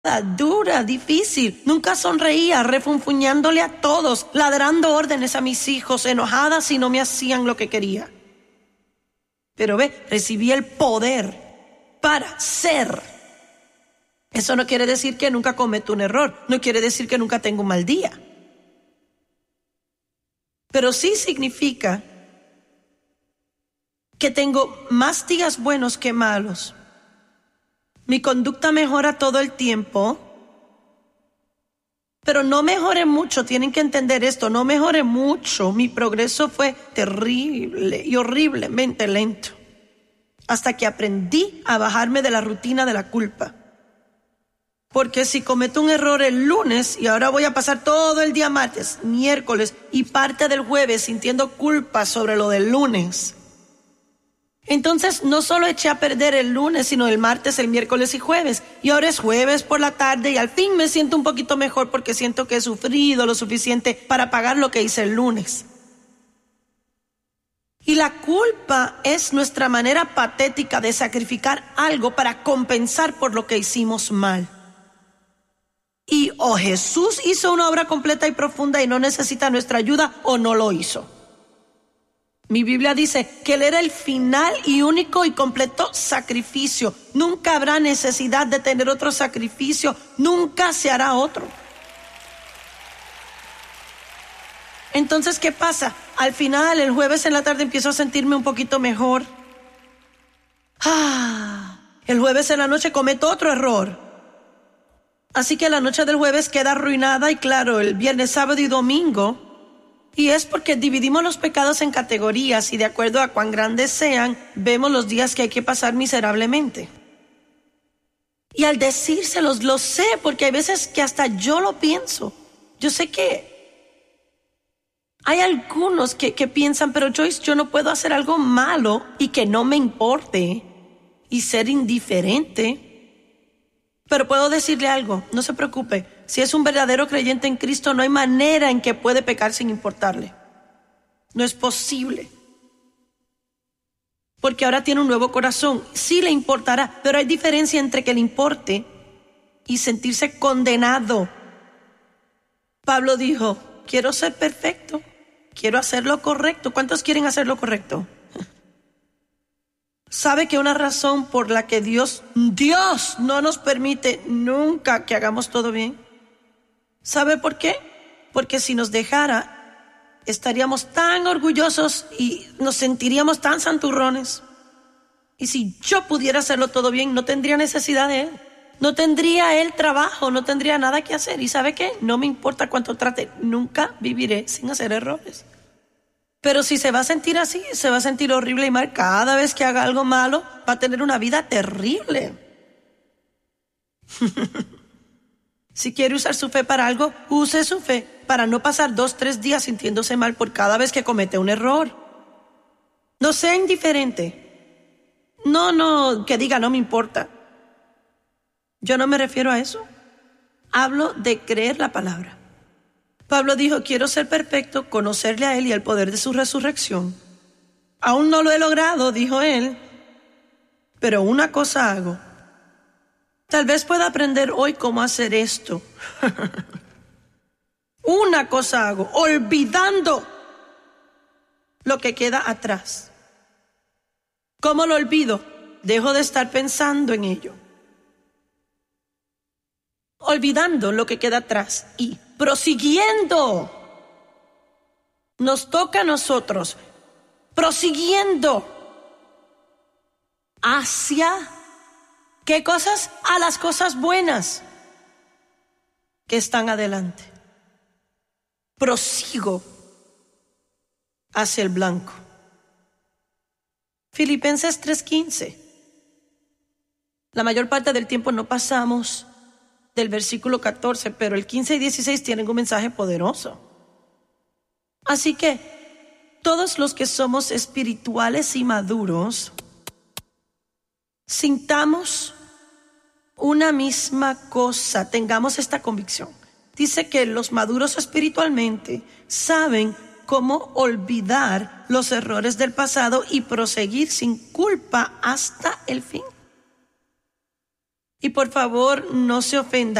dura, difícil. Nunca sonreía, refunfuñándole a todos, ladrando órdenes a mis hijos, enojada si no me hacían lo que quería. Pero recibí el poder para ser. Eso no quiere decir que nunca cometo un error, no quiere decir que nunca tengo un mal día. Pero sí significa que tengo más días buenos que malos. Mi conducta mejora todo el tiempo, pero no mejoré mucho. Tienen que entender esto, no mejoré mucho. Mi progreso fue terrible y horriblemente lento, hasta que aprendí a bajarme de la rutina de la culpa. Porque si cometo un error el lunes y ahora voy a pasar todo el día martes, miércoles y parte del jueves sintiendo culpa sobre lo del lunes, entonces no solo eché a perder el lunes, sino el martes, el miércoles y jueves. Y ahora es jueves por la tarde y al fin me siento un poquito mejor porque siento que he sufrido lo suficiente para pagar lo que hice el lunes. Y la culpa es nuestra manera patética de sacrificar algo para compensar por lo que hicimos mal. Y o Jesús hizo una obra completa y profunda y no necesita nuestra ayuda, o no lo hizo. Mi Biblia dice que Él era el final y único y completo sacrificio. Nunca habrá necesidad de tener otro sacrificio, nunca se hará otro. Entonces, ¿qué pasa? Al final, el jueves en la tarde empiezo a sentirme un poquito mejor. El jueves en la noche cometo otro error. Así que la noche del jueves queda arruinada y claro, el viernes, sábado y domingo. Y es porque dividimos los pecados en categorías y de acuerdo a cuán grandes sean, vemos los días que hay que pasar miserablemente. Y al decírselos, lo sé, porque hay veces que hasta yo lo pienso. Yo sé que hay algunos que piensan, pero Joyce, yo no puedo hacer algo malo y que no me importe y ser indiferente. Pero puedo decirle algo, no se preocupe. Si es un verdadero creyente en Cristo, no hay manera en que puede pecar sin importarle. No es posible. Porque ahora tiene un nuevo corazón. Sí le importará, pero hay diferencia entre que le importe y sentirse condenado. Pablo dijo, quiero ser perfecto, quiero hacer lo correcto. ¿Cuántos quieren hacer lo correcto? ¿Sabe que una razón por la que Dios no nos permite nunca que hagamos todo bien? ¿Sabe por qué? Porque si nos dejara, estaríamos tan orgullosos y nos sentiríamos tan santurrones. Y si yo pudiera hacerlo todo bien, no tendría necesidad de Él. No tendría Él trabajo, no tendría nada que hacer. ¿Y sabe qué? No me importa cuánto trate, nunca viviré sin hacer errores. Pero si se va a sentir así, se va a sentir horrible y mal. Cada vez que haga algo malo, va a tener una vida terrible. Si quiere usar su fe para algo, use su fe para no pasar 2-3 días sintiéndose mal por cada vez que comete un error. No sea indiferente. No, que diga no me importa. Yo no me refiero a eso. Hablo de creer la palabra. Pablo dijo, quiero ser perfecto, conocerle a Él y el poder de su resurrección. Aún no lo he logrado, dijo él, pero una cosa hago. Tal vez pueda aprender hoy cómo hacer esto. Una cosa hago, olvidando lo que queda atrás. ¿Cómo lo olvido? Dejo de estar pensando en ello. Olvidando lo que queda atrás y prosiguiendo. Nos toca a nosotros, prosiguiendo hacia, ¿qué cosas? A las cosas buenas que están adelante. Prosigo hacia el blanco. Filipenses 3:15. La mayor parte del tiempo no pasamos del versículo 14, pero el 15 y 16 tienen un mensaje poderoso. Así que todos los que somos espirituales y maduros, sintamos una misma cosa, tengamos esta convicción. Dice que los maduros espiritualmente saben cómo olvidar los errores del pasado y proseguir sin culpa hasta el fin. Y por favor, no se ofenda.